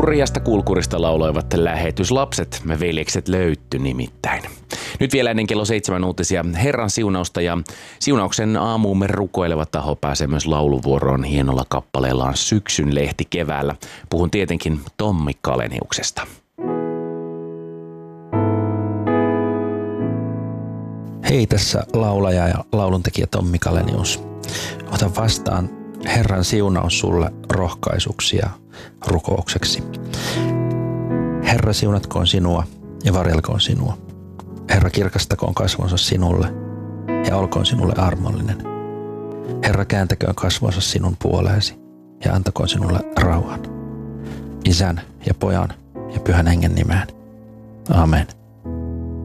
Hurjasta kulkurista lauloivat lähetyslapset, me veljekset löytty nimittäin. Nyt vielä ennen kello 7 uutisia Herran siunausta ja siunauksen aamuumme rukoileva taho pääsee myös lauluvuoroon hienolla kappaleellaan Syksyn lehti keväällä. Puhun tietenkin Tommi Kaleniuksesta. Hei, tässä laulaja ja lauluntekijä Tommi Kalenius. Ota vastaan Herran siunaus sulle rohkaisuksi ja rukoukseksi. Herra siunatkoon sinua ja varjelkoon sinua. Herra kirkastakoon kasvonsa sinulle ja olkoon sinulle armollinen. Herra kääntäköön kasvonsa sinun puoleesi ja antakoon sinulle rauhan. Isän ja Pojan ja Pyhän Hengen nimeen. Amen.